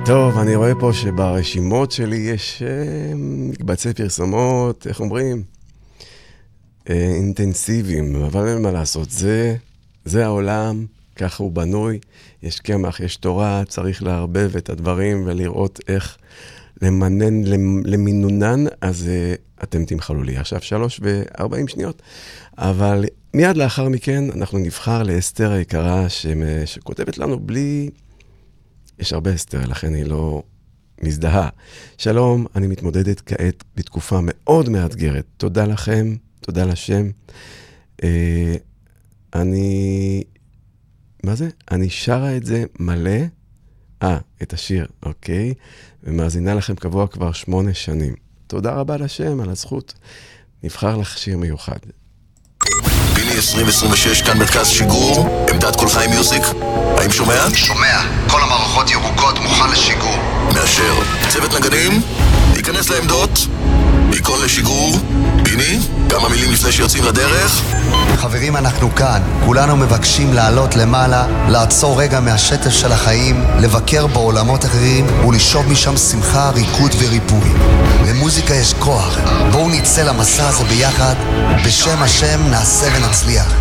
טוב, אני רואה פה שברשימות שלי יש מקבצי פרסומות, איך אומרים? אינטנסיביים, אבל אין מה לעשות, זה העולם, ככה הוא בנוי, יש קמח, יש תורה, צריך להרבב את הדברים ולראות איך למנן, למינונן, אז אתם תמחלו לי עכשיו 3:40, אבל מיד לאחר מכן אנחנו נבחר לאסתר היקרה שכותבת לנו בלי... יש הרבה אסתר, לכן היא לא מזדהה. שלום, אני מתמודדת כעת בתקופה מאוד מאתגרת. תודה לכם, תודה לשם. מה זה? אני שרה את זה מלא. את השיר, אוקיי. ומאזינה לכם קבוע כבר 8 שנים. תודה רבה לשם על הזכות. נבחר לך שיר מיוחד. פיני 2026 כאן מרכז שיגור, עמדת כל חיים מיוזיק. האם שומע? שומע, כל המערכות ירוקות, מוכן לשיגור. מאשר. צוות נגנים, להיכנס לעמדות, עיקון לשיגור. פיני, כמה מילים לפני שיוצאים לדרך. חברים, אנחנו כאן. כולנו מבקשים לעלות למעלה, לעצור רגע מהשטף של החיים, לבקר בעולמות אחרים ולשאוב משם שמחה, ריקוד וריפוי. למוזיקה יש כוח. בואו נצא למסע הזה ביחד. בשם השם נעשה ונצליח.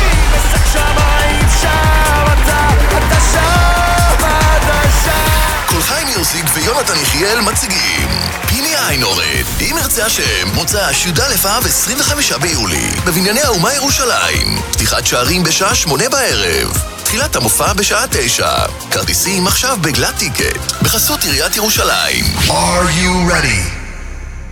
כל חיים מיוזיק ויונתן יחיאל מציגים פיני איינורד, אם ירצה השם, מוצא י"א אב 25 ביולי בבנייני האומה ירושלים. פתיחת שערים בשעה 8 בערב, תחילת המופע בשעה 9. כרטיסים עכשיו בגלת טיקט בחסות עיריית ירושלים. Are you ready?